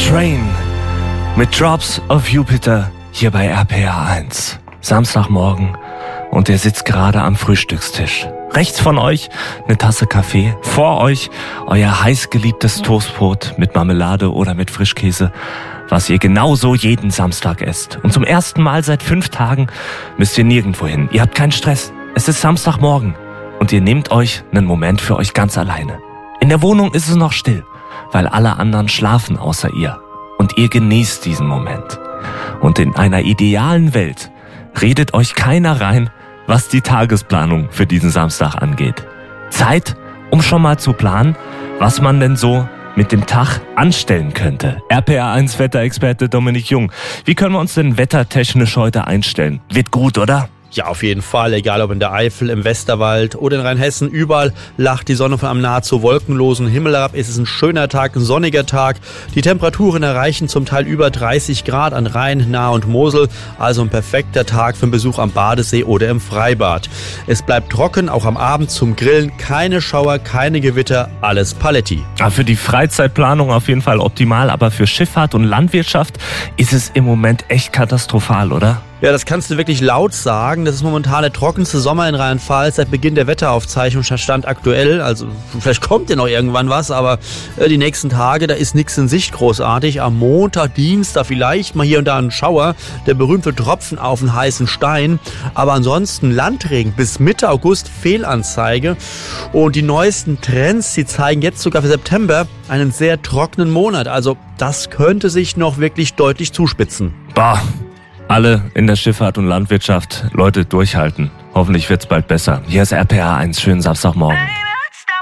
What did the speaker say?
Train mit Drops of Jupiter hier bei RPR 1. Samstagmorgen und ihr sitzt gerade am Frühstückstisch. Rechts von euch eine Tasse Kaffee, vor euch euer heißgeliebtes Toastbrot mit Marmelade oder mit Frischkäse, was ihr genauso jeden Samstag esst. Und zum ersten Mal seit 5 Tagen müsst ihr nirgendwo hin. Ihr habt keinen Stress. Es ist Samstagmorgen und ihr nehmt euch einen Moment für euch ganz alleine. In der Wohnung ist es noch still, weil alle anderen schlafen außer ihr. Und ihr genießt diesen Moment. Und in einer idealen Welt redet euch keiner rein, was die Tagesplanung für diesen Samstag angeht. Zeit, um schon mal zu planen, was man denn so mit dem Tag anstellen könnte. RPR 1 Wetterexperte Dominik Jung. Wie können wir uns denn wettertechnisch heute einstellen? Wird gut, oder? Ja, auf jeden Fall, egal ob in der Eifel, im Westerwald oder in Rheinhessen, überall lacht die Sonne von einem nahezu wolkenlosen Himmel herab. Es ist ein schöner Tag, ein sonniger Tag. Die Temperaturen erreichen zum Teil über 30 Grad an Rhein, Nahe und Mosel, also ein perfekter Tag für einen Besuch am Badesee oder im Freibad. Es bleibt trocken, auch am Abend zum Grillen, keine Schauer, keine Gewitter, alles Paletti. Ja, für die Freizeitplanung auf jeden Fall optimal, aber für Schifffahrt und Landwirtschaft ist es im Moment echt katastrophal, oder? Ja, das kannst du wirklich laut sagen. Das ist momentan der trockenste Sommer in Rheinland-Pfalz seit Beginn der Wetteraufzeichnung, Stand aktuell. Also vielleicht kommt ja noch irgendwann was, aber die nächsten Tage, da ist nichts in Sicht großartig. Am Montag, Dienstag vielleicht mal hier und da ein Schauer, der berühmte Tropfen auf den heißen Stein. Aber ansonsten Landregen bis Mitte August Fehlanzeige. Und die neuesten Trends, die zeigen jetzt sogar für September einen sehr trockenen Monat. Also das könnte sich noch wirklich deutlich zuspitzen. Bah. Alle in der Schifffahrt und Landwirtschaft, Leute, durchhalten. Hoffentlich wird's bald besser. Hier ist RPR 1. Schönen Samstagmorgen.